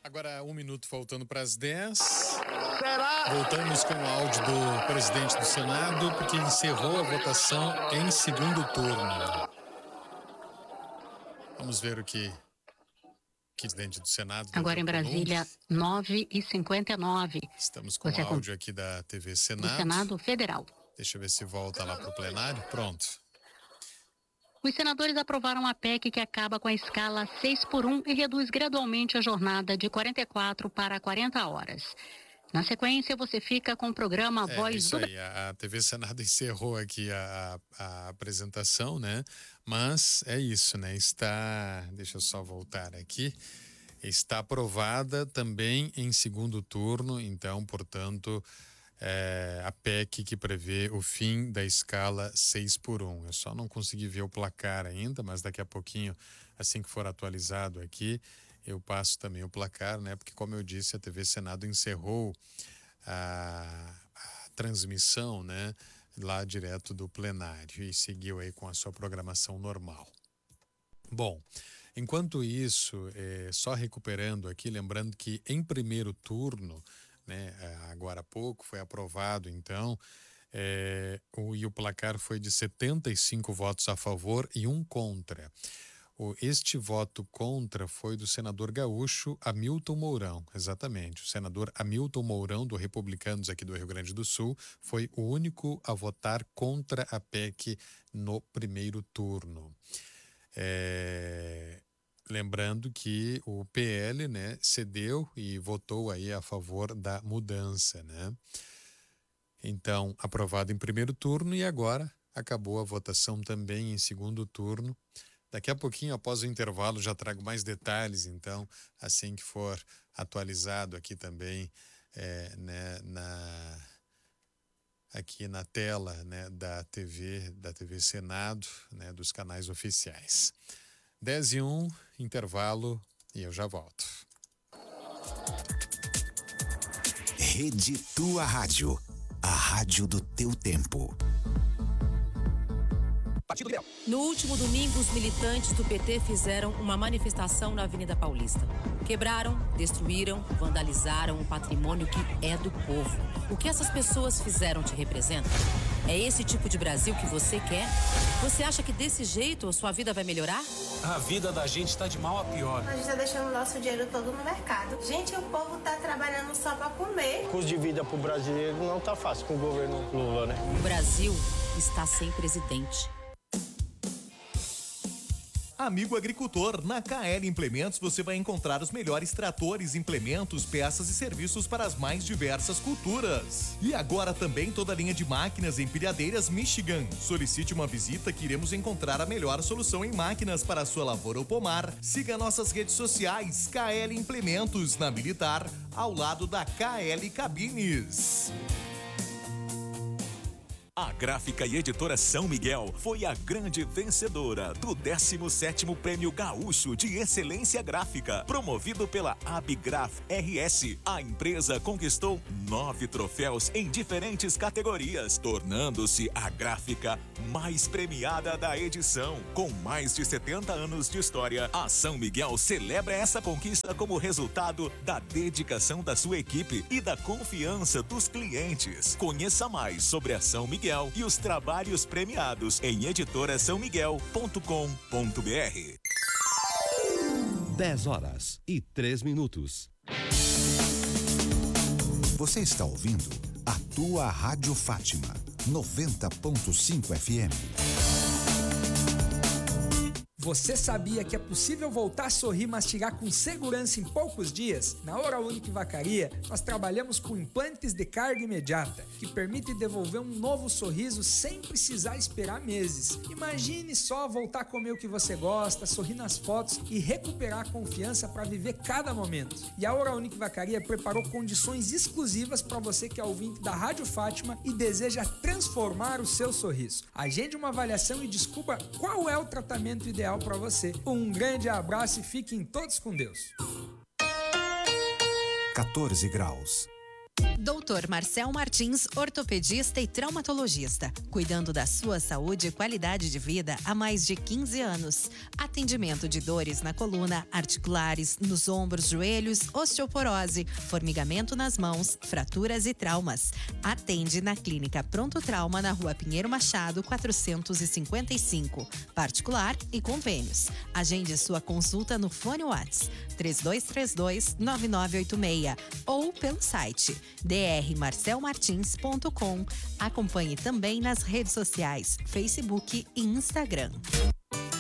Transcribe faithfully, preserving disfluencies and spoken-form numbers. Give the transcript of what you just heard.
Agora, um minuto faltando para as dez. Será? Voltamos com o áudio do presidente do Senado, porque encerrou a votação em segundo turno. Vamos ver o que o presidente do Senado... Agora em Brasília, nove e cinquenta e nove. Estamos com o áudio aqui da T V Senado. Do Senado Federal. Deixa eu ver se volta lá para o plenário. Pronto. Os senadores aprovaram a P E C que acaba com a escala seis por um e reduz gradualmente a jornada de quarenta e quatro para quarenta horas. Na sequência, você fica com o programa é, Voz isso do... aí, a, a T V Senado encerrou aqui a, a, a apresentação, né? Mas é isso, né? Está, deixa eu só voltar aqui, está aprovada também em segundo turno, então, portanto... É, a P E C que prevê o fim da escala seis por um. Eu só não consegui ver o placar ainda, mas daqui a pouquinho, assim que for atualizado aqui, eu passo também o placar, né? Porque, como eu disse, a T V Senado encerrou a, a transmissão, né? Lá direto do plenário e seguiu aí com a sua programação normal. Bom, enquanto isso, é, só recuperando aqui, lembrando que em primeiro turno, né, agora há pouco foi aprovado, então, é, o, e o placar foi de setenta e cinco votos a favor e um contra. O, este voto contra foi do senador gaúcho Hamilton Mourão, exatamente. O senador Hamilton Mourão, do Republicanos aqui do Rio Grande do Sul, foi o único a votar contra a P E C no primeiro turno. É... Lembrando que o P L, né, cedeu e votou aí a favor da mudança, né? Então, aprovado em primeiro turno e agora acabou a votação também em segundo turno. Daqui a pouquinho, após o intervalo, já trago mais detalhes, então, assim que for atualizado aqui também, é, né, na, aqui na tela, né, da T V, da T V Senado, né, dos canais oficiais. dez e um, intervalo, e eu já volto. Rede Tua Rádio, a rádio do teu tempo. No último domingo, os militantes do P T fizeram uma manifestação na Avenida Paulista. Quebraram, destruíram, vandalizaram o patrimônio que é do povo. O que essas pessoas fizeram te representa? É esse tipo de Brasil que você quer? Você acha que desse jeito a sua vida vai melhorar? A vida da gente está de mal a pior. A gente está deixando o nosso dinheiro todo no mercado. Gente, o povo está trabalhando só para comer. O custo de vida para o brasileiro não está fácil com o governo Lula, né? O Brasil está sem presidente. Amigo agricultor, na K L Implementos você vai encontrar os melhores tratores, implementos, peças e serviços para as mais diversas culturas. E agora também toda a linha de máquinas empilhadeiras Michigan. Solicite uma visita que iremos encontrar a melhor solução em máquinas para a sua lavoura ou pomar. Siga nossas redes sociais, K L Implementos, na Militar, ao lado da K L Cabines. A Gráfica e Editora São Miguel foi a grande vencedora do décimo sétimo Prêmio Gaúcho de Excelência Gráfica, promovido pela Abgraf R S. A empresa conquistou nove troféus em diferentes categorias, tornando-se a gráfica mais premiada da edição. Com mais de setenta anos de história, a São Miguel celebra essa conquista como resultado da dedicação da sua equipe e da confiança dos clientes. Conheça mais sobre a São Miguel e os trabalhos premiados em editora são miguel ponto com ponto b r. dez horas e três minutos. Você está ouvindo a tua Rádio Fátima, noventa ponto cinco F M. Você sabia que é possível voltar a sorrir e mastigar com segurança em poucos dias? Na Oral Unique Vacaria, nós trabalhamos com implantes de carga imediata, que permite devolver um novo sorriso sem precisar esperar meses. Imagine só voltar a comer o que você gosta, sorrir nas fotos e recuperar a confiança para viver cada momento. E a Oral Unique Vacaria preparou condições exclusivas para você que é ouvinte da Rádio Fátima e deseja transformar o seu sorriso. Agende uma avaliação e descubra qual é o tratamento ideal para você. Um grande abraço e fiquem todos com Deus. quatorze graus. doutor Marcel Martins, ortopedista e traumatologista, cuidando da sua saúde e qualidade de vida há mais de quinze anos. Atendimento de dores na coluna, articulares, nos ombros, joelhos, osteoporose, formigamento nas mãos, fraturas e traumas. Atende na Clínica Pronto Trauma, na Rua Pinheiro Machado, quatrocentos e cinquenta e cinco. Particular e convênios. Agende sua consulta no fone WhatsApp três dois três dois, nove nove oito seis ou pelo site d r marcel martins ponto com. Acompanhe também nas redes sociais, Facebook e Instagram.